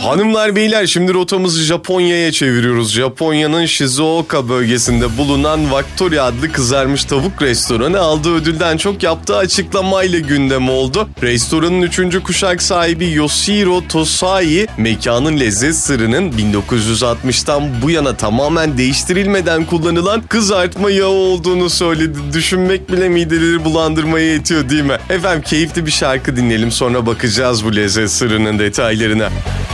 Hanımlar beyler, şimdi rotamızı Japonya'ya çeviriyoruz. Japonya'nın Shizuoka bölgesinde bulunan Factory adlı kızarmış tavuk restoranı aldığı ödülden çok yaptığı açıklamayla gündem oldu. Restoranın 3. kuşak sahibi Yoshiro Tosai, mekanın lezzet sırrının 1960'tan bu yana tamamen değiştirilmeden kullanılan kızartma yağı olduğunu söyledi. Düşünmek bile mideleri bulandırmaya yetiyor değil mi? Efendim, keyifli bir şarkı dinleyelim, sonra bakacağız bu lezzet sırrının detaylarına.